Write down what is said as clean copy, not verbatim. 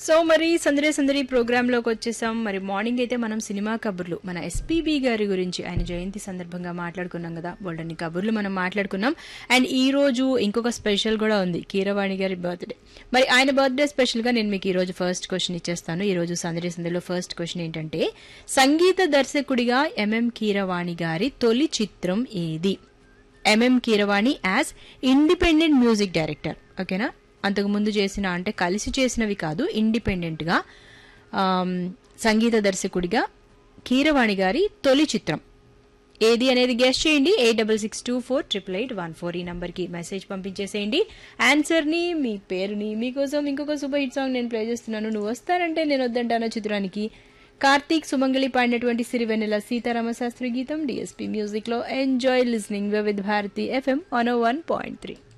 So మరి సందడి సందడి ప్రోగ్రామ్ లోకి వచ్చేసాం. మరి మార్నింగ్ అయితే మనం సినిమా కబుర్లు మన ఎస్పీబీ గారి గురించి ఆయన జయంతి సందర్భంగా మాట్లాడుకున్నాం కదా. బోల్డన్ని కబుర్లు మనం మాట్లాడుకున్నాం. అండ్ ఈ రోజు ఇంకొక స్పెషల్ కూడా ఉంది, కీరవాణి గారి బర్త్డే. మరి ఆయన బర్త్డే స్పెషల్ గా నేను మీకు ఈ రోజు ఫస్ట్ క్వశ్చన్ ఇచ్చేస్తాను. ఈ రోజు సందడి సందడిలో ఫస్ట్ క్వశ్చన్ ఏంటంటే, సంగీత దర్శకుడిగా ఎంఎం కీరవాణి గారి తొలి చిత్రం ఏది? MM Keeravani as independent music director, ఓకేనా? అంతకు ముందు చేసిన అంటే కలిసి చేసినవి కాదు, ఇండిపెండెంట్ గా సంగీత దర్శకుడిగా కీరవాణి గారి తొలి చిత్రం ఏది అనేది గెస్ట్ చేయండి. 8662488814 ఈ నంబర్ కి మెసేజ్ పంపించేసేయండి. ఆన్సర్ ని, మీ పేరుని. మీకోసం ఇంకొక సూపర్ హిట్ సాంగ్ నేను ప్లే చేస్తున్నాను, నువ్వు వస్తానంటే నేను వద్దంటాను చిత్రానికి. కార్తీక్ సుమంగళి పాడినటువంటి సిరివెన్నెల సీతారామ శాస్త్రి గీతం డిఎస్పీ మ్యూజిక్ లో. Enjoy listening with Bharati FM 101.3.